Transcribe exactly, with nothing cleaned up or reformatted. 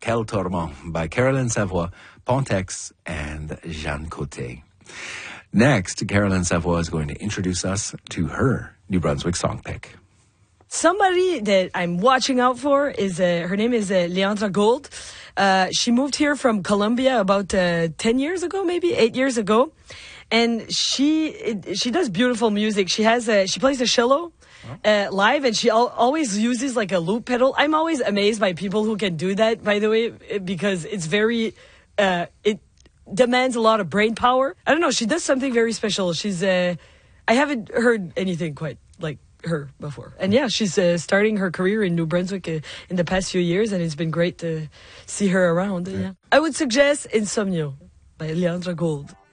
Quel Tourment by Caroline Savoie, Pontex, and Jeanne Côté. Next, Caroline Savoie is going to introduce us to her New Brunswick song pick. Somebody that I'm watching out for is, uh, her name is uh, Leandra Gold. Uh, she moved here from Colombia about uh, ten years ago, maybe eight years ago. And she it, she does beautiful music. She has a, she plays the cello uh, live, and she al- always uses like a loop pedal. I'm always amazed by people who can do that, by the way, because it's very, uh, it demands a lot of brain power. I don't know. She does something very special. She's, uh, I haven't heard anything quite like her before. And yeah, she's uh, starting her career in New Brunswick uh, in the past few years, and it's been great to see her around. Yeah. I would suggest Insomnio by Leandra Gold.